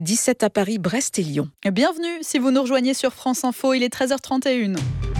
17 à Paris, Brest et Lyon. Bienvenue si vous nous rejoignez sur France Info, il est 13h31.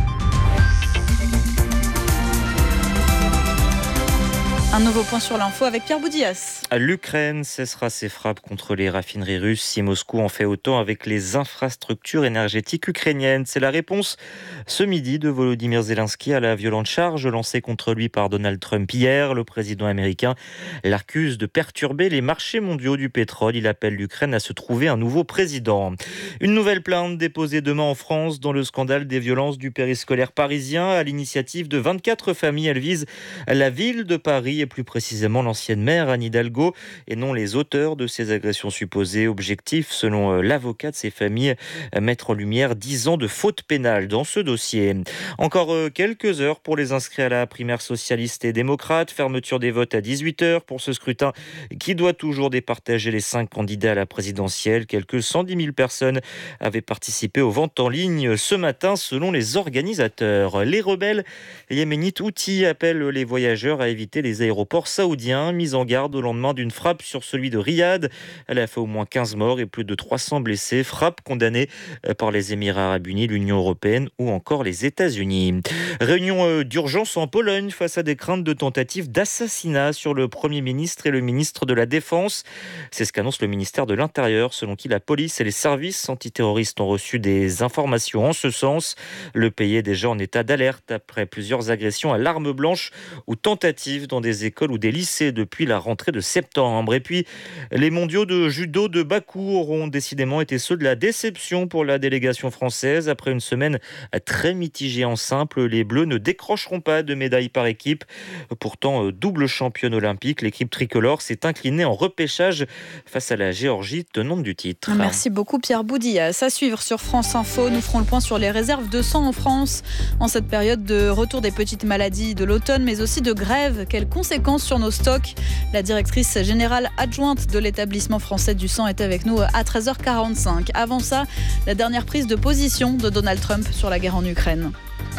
Un nouveau point sur l'info avec Pierre Boudillas. L'Ukraine cessera ses frappes contre les raffineries russes si Moscou en fait autant avec les infrastructures énergétiques ukrainiennes. C'est la réponse ce midi de Volodymyr Zelensky à la violente charge lancée contre lui par Donald Trump hier. Le président américain l'accuse de perturber les marchés mondiaux du pétrole. Il appelle l'Ukraine à se trouver un nouveau président. Une nouvelle plainte déposée demain en France dans le scandale des violences du périscolaire parisien. À l'initiative de 24 familles, elle vise la ville de Paris et plus précisément l'ancienne maire Anne Hidalgo et non les auteurs de ces agressions supposées. Objectif, selon l'avocat de ces familles, mettre en lumière 10 ans de faute pénale dans ce dossier. Encore quelques heures pour les inscrits à la primaire socialiste et démocrate. Fermeture des votes à 18h pour ce scrutin qui doit toujours départager les 5 candidats à la présidentielle. Quelques 110 000 personnes avaient participé aux votes en ligne ce matin selon les organisateurs. Les rebelles yéménites Houthis appellent les voyageurs à éviter les aéroports saoudiens, mis en garde au lendemain d'une frappe sur celui de Riyad. Elle a fait au moins 15 morts et plus de 300 blessés. Frappe condamnée par les Émirats arabes unis, l'Union européenne ou encore les États-Unis. Réunion d'urgence en Pologne face à des craintes de tentatives d'assassinat sur le Premier ministre et le ministre de la Défense. C'est ce qu'annonce le ministère de l'Intérieur, selon qui la police et les services antiterroristes ont reçu des informations en ce sens. Le pays est déjà en état d'alerte après plusieurs agressions à l'arme blanche ou tentatives dans des écoles ou des lycées depuis la rentrée de septembre. Et puis, les mondiaux de judo de Bakou auront décidément été ceux de la déception pour la délégation française. Après une semaine très mitigée en simple, les Bleus ne décrocheront pas de médaille par équipe. Pourtant, double championne olympique, l'équipe tricolore s'est inclinée en repêchage face à la Géorgie, tenante du titre. Merci beaucoup Pierre Boudillas. À suivre sur France Info, nous ferons le point sur les réserves de sang en France en cette période de retour des petites maladies de l'automne, mais aussi de grève. Quelles conséquences sur nos stocks? La directrice générale adjointe de l'établissement français du sang est avec nous à 13h45. Avant ça, la dernière prise de position de Donald Trump sur la guerre en Ukraine.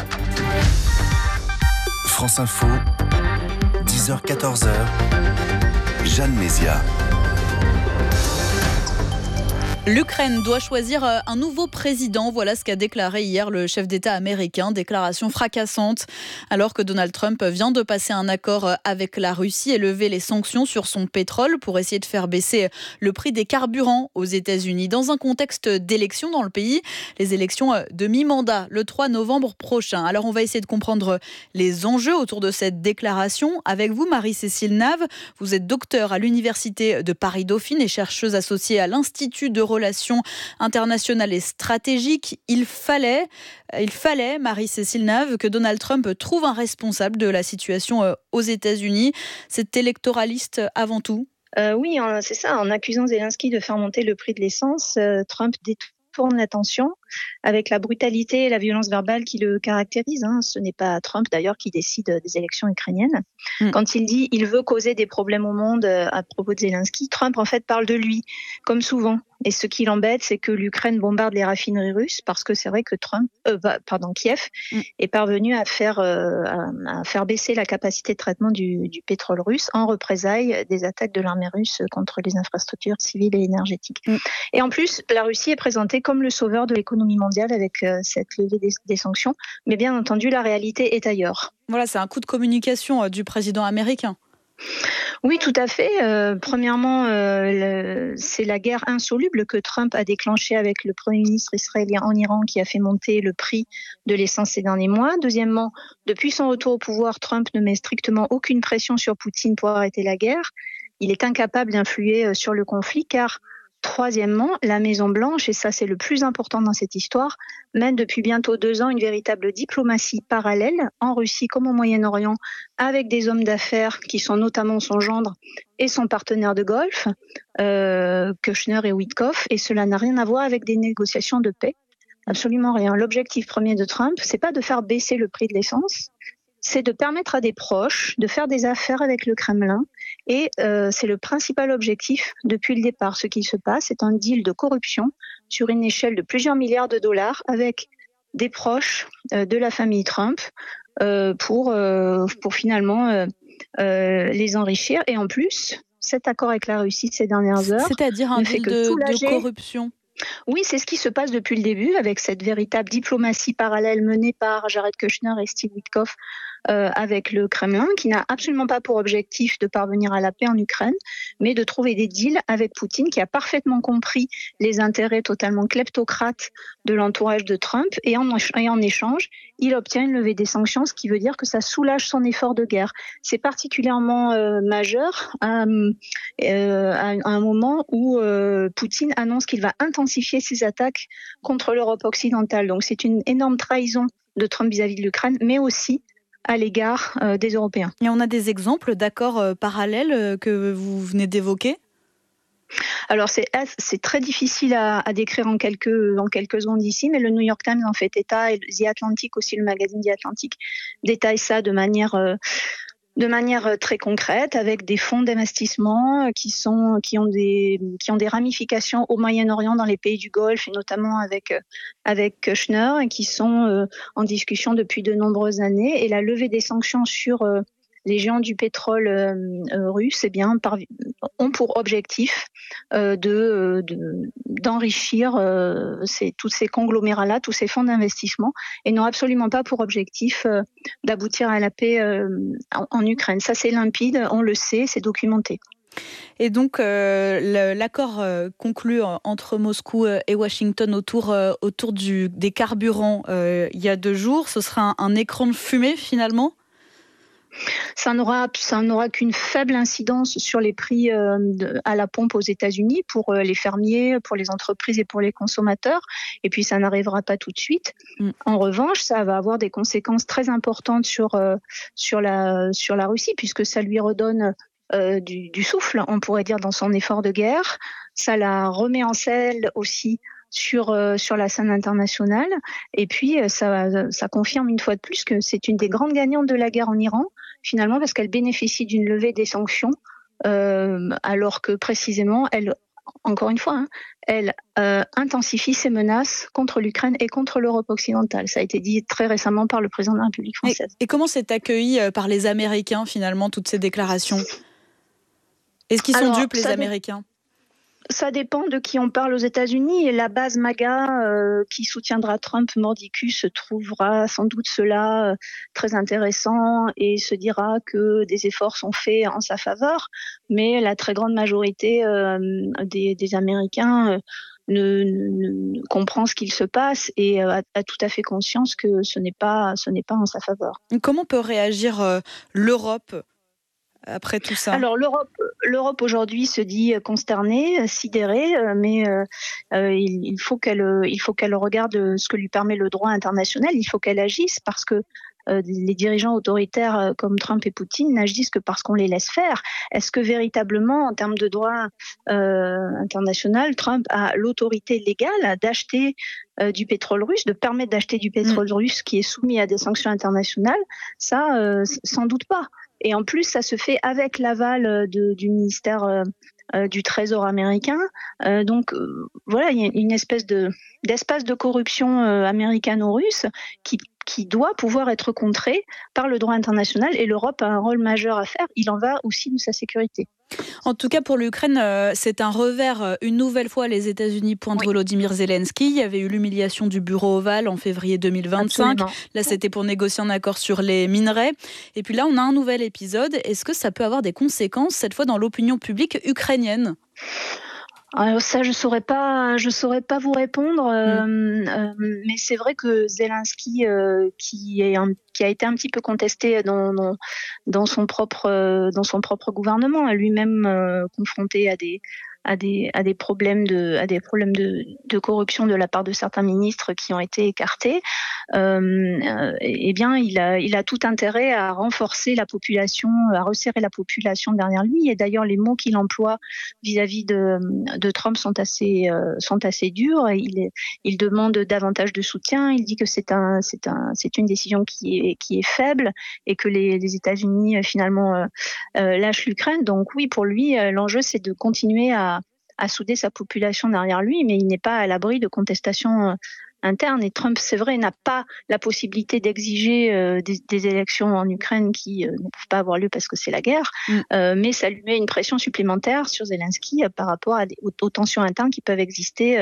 France Info, 10h-14h, Jeanne Mézia. L'Ukraine doit choisir un nouveau président. Voilà ce qu'a déclaré hier le chef d'État américain. Déclaration fracassante alors que Donald Trump vient de passer un accord avec la Russie et lever les sanctions sur son pétrole pour essayer de faire baisser le prix des carburants aux États-Unis. Dans un contexte d'élections dans le pays, les élections de mi-mandat le 3 novembre prochain. Alors on va essayer de comprendre les enjeux autour de cette déclaration. Avec vous, Marie-Cécile Nave, vous êtes docteure à l'Université de Paris-Dauphine et chercheuse associée à l'Institut de relations internationales et stratégiques. Il fallait, Marie-Cécile Nave, que Donald Trump trouve un responsable de la situation aux États-Unis. C'est électoraliste avant tout. Oui, c'est ça. En accusant Zelensky de faire monter le prix de l'essence, Trump détourne l'attention avec la brutalité et la violence verbale qui le caractérisent. Ce n'est pas Trump d'ailleurs qui décide des élections ukrainiennes. Quand il dit qu'il veut causer des problèmes au monde à propos de Zelensky, Trump en fait parle de lui, comme souvent. Et ce qui l'embête, c'est que l'Ukraine bombarde les raffineries russes parce que c'est vrai que Kiev est parvenu à faire baisser la capacité de traitement du pétrole russe en représailles des attaques de l'armée russe contre les infrastructures civiles et énergétiques. Et en plus, la Russie est présentée comme le sauveur de l'économie mondiale avec cette levée des sanctions. Mais bien entendu, la réalité est ailleurs. Voilà, c'est un coup de communication du président américain. Oui, tout à fait. Premièrement, c'est la guerre insoluble que Trump a déclenchée avec le Premier ministre israélien en Iran qui a fait monter le prix de l'essence ces derniers mois. Deuxièmement, depuis son retour au pouvoir, Trump ne met strictement aucune pression sur Poutine pour arrêter la guerre. Il est incapable d'influer sur le conflit car, troisièmement, la Maison-Blanche, et ça c'est le plus important dans cette histoire, mène depuis bientôt 2 ans une véritable diplomatie parallèle, en Russie comme au Moyen-Orient, avec des hommes d'affaires qui sont notamment son gendre et son partenaire de golf, Kushner et Witkoff, et cela n'a rien à voir avec des négociations de paix, absolument rien. L'objectif premier de Trump, c'est pas de faire baisser le prix de l'essence, c'est de permettre à des proches de faire des affaires avec le Kremlin. Et c'est le principal objectif depuis le départ. Ce qui se passe, c'est un deal de corruption sur une échelle de plusieurs milliards de dollars avec des proches de la famille Trump pour finalement les enrichir. Et en plus, cet accord avec la Russie ces dernières heures. C'est-à-dire un deal de corruption. Oui, c'est ce qui se passe depuis le début avec cette véritable diplomatie parallèle menée par Jared Kushner et Steve Witkoff avec le Kremlin, qui n'a absolument pas pour objectif de parvenir à la paix en Ukraine, mais de trouver des deals avec Poutine, qui a parfaitement compris les intérêts totalement kleptocrates de l'entourage de Trump, et en échange, il obtient une levée des sanctions, ce qui veut dire que ça soulage son effort de guerre. C'est particulièrement majeur à un moment où Poutine annonce qu'il va intensifier ses attaques contre l'Europe occidentale. Donc c'est une énorme trahison de Trump vis-à-vis de l'Ukraine, mais aussi à l'égard des Européens. Et on a des exemples d'accords parallèles que vous venez d'évoquer ? Alors c'est très difficile à décrire en quelques ondes ici, mais le New York Times en fait état, et The Atlantic aussi, le magazine The Atlantic, détaille ça de manière très concrète, avec des fonds d'investissement qui ont des ramifications au Moyen-Orient, dans les pays du Golfe, et notamment avec Kushner, et qui sont en discussion depuis de nombreuses années. Et la levée des sanctions sur les géants du pétrole russe, ont pour objectif d'enrichir tous ces conglomérats-là, tous ces fonds d'investissement, et n'ont absolument pas pour objectif d'aboutir à la paix en Ukraine. Ça, c'est limpide, on le sait, c'est documenté. Et donc, l'accord conclu entre Moscou et Washington autour des carburants il y a 2 jours, ce sera un écran de fumée finalement ? Ça n'aura qu'une faible incidence sur les prix à la pompe aux États-Unis pour les fermiers, pour les entreprises et pour les consommateurs. Et puis ça n'arrivera pas tout de suite. En revanche, ça va avoir des conséquences très importantes sur la Russie, puisque ça lui redonne du souffle, on pourrait dire, dans son effort de guerre. Ça la remet en selle aussi sur la scène internationale. Et puis, ça confirme une fois de plus que c'est une des grandes gagnantes de la guerre en Iran, finalement, parce qu'elle bénéficie d'une levée des sanctions, alors que précisément, encore une fois, elle intensifie ses menaces contre l'Ukraine et contre l'Europe occidentale. Ça a été dit très récemment par le président de la République française. Et comment c'est accueilli par les Américains, finalement, toutes ces déclarations ? Est-ce qu'ils sont dupes, les Américains ? Ça dépend de qui on parle aux États-Unis. Et la base MAGA qui soutiendra Trump mordicus trouvera sans doute cela très intéressant et se dira que des efforts sont faits en sa faveur. Mais la très grande majorité des Américains ne comprend ce qu'il se passe et a tout à fait conscience que ce n'est pas en sa faveur. Comment peut réagir l'Europe après tout ça ? Alors l'Europe aujourd'hui se dit consternée, sidérée, mais il faut qu'elle regarde ce que lui permet le droit international. Il faut qu'elle agisse, parce que les dirigeants autoritaires comme Trump et Poutine n'agissent que parce qu'on les laisse faire. Est-ce que véritablement, en termes de droit international, Trump a l'autorité légale d'acheter du pétrole russe, de permettre d'acheter du pétrole russe qui est soumis à des sanctions internationales ? Ça, sans doute pas. Et en plus, ça se fait avec l'aval du ministère du Trésor américain. Donc voilà, il y a une espèce d'espace de corruption américano-russe qui doit pouvoir être contré par le droit international, et l'Europe a un rôle majeur à faire. Il en va aussi de sa sécurité. En tout cas, pour l'Ukraine, c'est un revers. Une nouvelle fois, les États-Unis pointent Volodymyr Zelensky. Il y avait eu l'humiliation du bureau ovale en février 2025. Absolument. Là, c'était pour négocier un accord sur les minerais. Et puis là, on a un nouvel épisode. Est-ce que ça peut avoir des conséquences, cette fois, dans l'opinion publique ukrainienne ? Alors ça, je saurais pas vous répondre, mais c'est vrai que Zelensky, qui a été un petit peu contesté dans son propre gouvernement, a lui-même confronté à des problèmes de corruption de la part de certains ministres qui ont été écartés. Eh bien, il a tout intérêt à renforcer la population, à resserrer la population derrière lui. Et d'ailleurs, les mots qu'il emploie vis-à-vis de Trump sont assez durs. Il demande davantage de soutien. Il dit que c'est une décision qui est faible, et que les États-Unis finalement lâchent l'Ukraine. Donc oui, pour lui, l'enjeu, c'est de continuer à souder sa population derrière lui, mais il n'est pas à l'abri de contestations interne. Et Trump, c'est vrai, n'a pas la possibilité d'exiger des élections en Ukraine qui ne peuvent pas avoir lieu parce que c'est la guerre. Mais ça lui met une pression supplémentaire sur Zelensky par rapport aux tensions internes qui peuvent exister